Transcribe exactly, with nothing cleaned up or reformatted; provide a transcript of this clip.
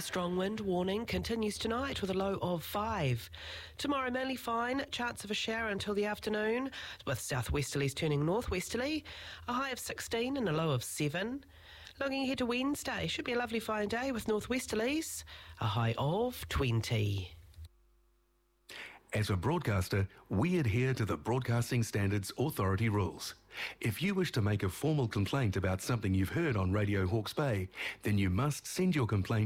strong wind warning continues tonight with a low of five. Tomorrow mainly fine, chance of a shower until the afternoon, with southwesterlies turning northwesterly, a high of sixteen and a low of seven. Looking ahead to Wednesday, should be a lovely fine day with northwesterlies, a high of twenty. As a broadcaster, we adhere to the Broadcasting Standards Authority rules. If you wish to make a formal complaint about something you've heard on Radio Hawke's Bay, then you must send your complaint